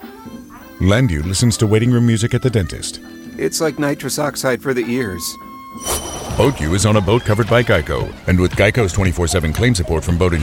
Landu listens to waiting room music at the dentist. It's like nitrous oxide for the ears. Boat U is on a boat covered by Geico. And with Geico's 24/7 claim support from boat insurance